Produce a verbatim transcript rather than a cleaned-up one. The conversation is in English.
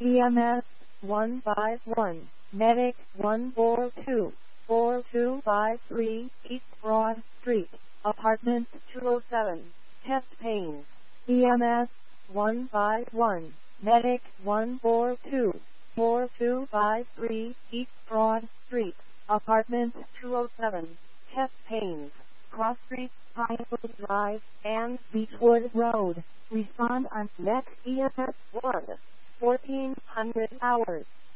E M S one five one, Medic one four two, four two five three, East Broad Street, Apartment two oh seven, chest pains. E M S one five one, Medic one four two, four two five three, East Broad Street, Apartment two oh seven, chest pains. Cross Street, Pinewood Drive, and Beechwood Road. Respond on next E M S one, fourteen hundred hours.